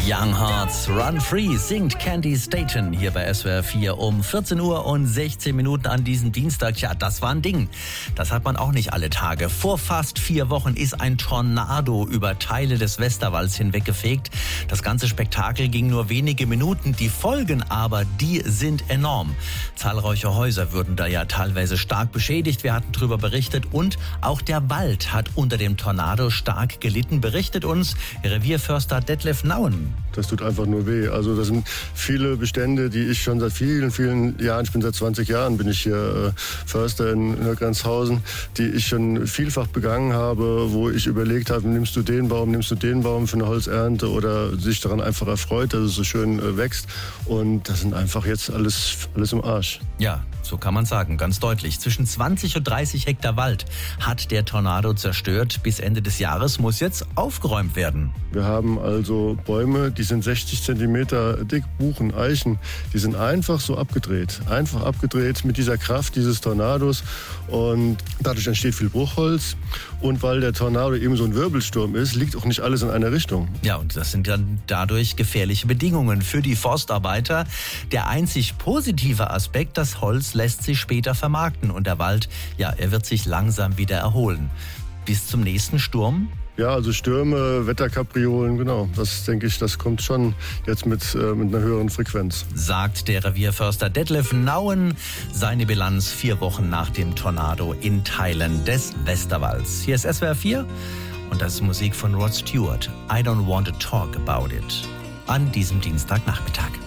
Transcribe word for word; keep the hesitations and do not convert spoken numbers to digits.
Young Hearts Run Free singt Candy Staton hier bei S W R vier um vierzehn Uhr und sechzehn Minuten an diesem Dienstag. Ja, das war ein Ding. Das hat man auch nicht alle Tage. Vor fast vier Wochen ist ein Tornado über Teile des Westerwalds hinweggefegt. Das ganze Spektakel ging nur wenige Minuten. Die Folgen aber, die sind enorm. Zahlreiche Häuser wurden da ja teilweise stark beschädigt. Wir hatten darüber berichtet. Und auch der Wald hat unter dem Tornado stark gelitten, berichtet uns Revierförster Detlef Nauen. Das tut einfach nur weh. Also das sind viele Bestände, die ich schon seit vielen, vielen Jahren, ich bin seit zwanzig Jahren, bin ich hier äh, Förster in Grenzhausen, die ich schon vielfach begangen habe, wo ich überlegt habe, nimmst du den Baum, nimmst du den Baum für eine Holzernte oder sich daran einfach erfreut, dass es so schön äh, wächst. Und das sind einfach jetzt alles, alles im Arsch. Ja, so kann man sagen, ganz deutlich. Zwischen zwanzig und dreißig Hektar Wald hat der Tornado zerstört. Bis Ende des Jahres muss jetzt aufgeräumt werden. Wir haben also Bäume, die sind sechzig Zentimeter dick, Buchen, Eichen. Die sind einfach so abgedreht. Einfach abgedreht mit dieser Kraft dieses Tornados. Und dadurch entsteht viel Bruchholz. Und weil der Tornado eben so ein Wirbelsturm ist, liegt auch nicht alles in einer Richtung. Ja, und das sind dann dadurch gefährliche Bedingungen für die Forstarbeiter. Der einzig positive Aspekt, das Holz lässt sich später vermarkten. Und der Wald, ja, er wird sich langsam wieder erholen. Bis zum nächsten Sturm? Ja, also Stürme, Wetterkapriolen, genau. Das denke ich, das kommt schon jetzt mit, äh, mit einer höheren Frequenz. Sagt der Revierförster Detlef Nauen. Seine Bilanz vier Wochen nach dem Tornado in Teilen des Westerwalds. Hier ist S W R vier und das ist Musik von Rod Stewart. I don't want to talk about it. An diesem Dienstagnachmittag.